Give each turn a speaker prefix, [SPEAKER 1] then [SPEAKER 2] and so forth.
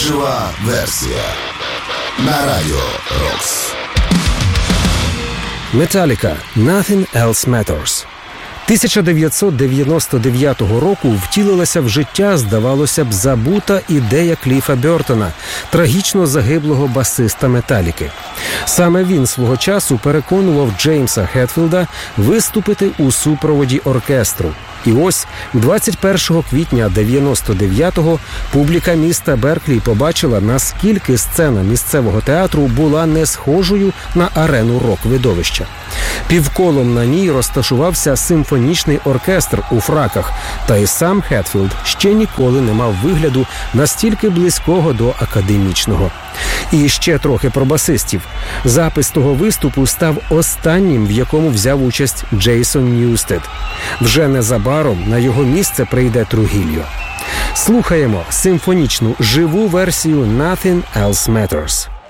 [SPEAKER 1] Жива версія на Радіо Рокс.
[SPEAKER 2] Metallica «Nothing Else Matters». 1999 року втілилася в життя, здавалося б, забута ідея Кліфа Бертона, трагічно загиблого басиста «Металіки». Саме він свого часу переконував Джеймса Хетфілда виступити у супроводі оркестру. І ось 21 квітня 99-го публіка міста Берклі побачила, наскільки сцена місцевого театру була не схожою на арену рок-видовища. Півколом на ній розташувався симфонічний оркестр у фраках, та й сам Хетфілд ще ніколи не мав вигляду настільки близького до академічного. І ще трохи про басистів. Запис того виступу став останнім, в якому взяв участь Джейсон Ньюстед. Вже незабаром на його місце прийде Трухільо. Слухаємо симфонічну живу версію «Nothing Else Matters».